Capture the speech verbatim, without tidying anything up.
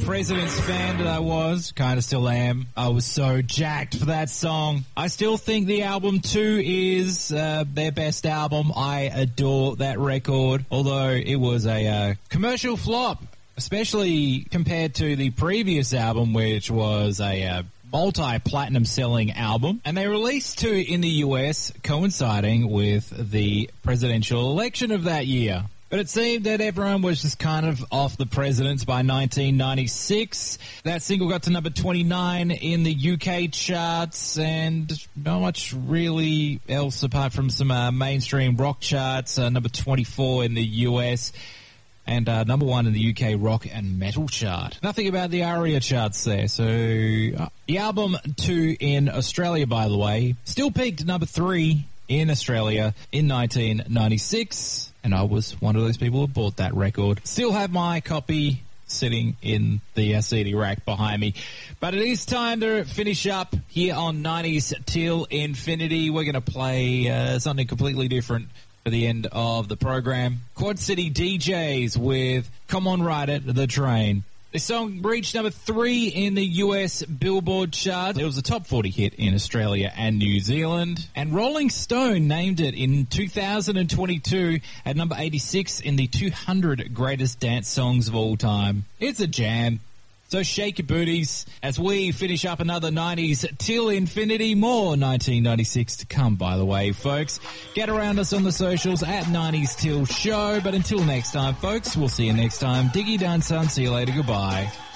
President's fan that I was, kind of still am. I was so jacked for that song. I still think the album two is uh, their best album. I adore that record, although it was a uh, commercial flop, especially compared to the previous album, which was a uh, multi-platinum selling album. And they released two in the U S, coinciding with the presidential election of that year. But it seemed that everyone was just kind of off the presidents by nineteen ninety-six. That single got to number twenty-nine in the U K charts, and not much really else apart from some uh, mainstream rock charts. Uh, number twenty-four in the U S, and uh, number one in the U K rock and metal chart. Nothing about the ARIA charts there. So uh, the album two in Australia, by the way, still peaked at number three in Australia in nineteen ninety-six. And I was one of those people who bought that record. Still have my copy sitting in the uh, C D rack behind me. But it is time to finish up here on nineties Till Infinity. We're going to play uh, something completely different for the end of the program. Quad City D Js with Come On Ride It, The Train. This song reached number three in the U S Billboard chart. It was a top forty hit in Australia and New Zealand. And Rolling Stone named it in two thousand twenty-two at number eighty-six in the two hundred greatest dance songs of all time. It's a jam. So shake your booties as we finish up another nineties Till Infinity. More nineteen ninety-six to come, by the way, folks. Get around us on the socials at nineties Till Show. But until next time, folks, we'll see you next time. Diggy done, son. See you later. Goodbye.